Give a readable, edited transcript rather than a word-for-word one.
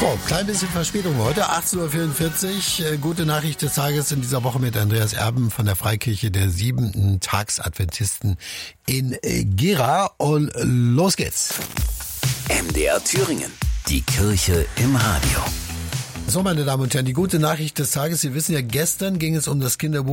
So, klein bisschen Verspätung heute, 18.44 Uhr. Gute Nachricht des Tages in dieser Woche mit Andreas Erben von der Freikirche der 7. Tagsadventisten in Gera. Und los geht's. MDR Thüringen, die Kirche im Radio. So, meine Damen und Herren, die gute Nachricht des Tages. Sie wissen ja, gestern ging es um das Kinderbuch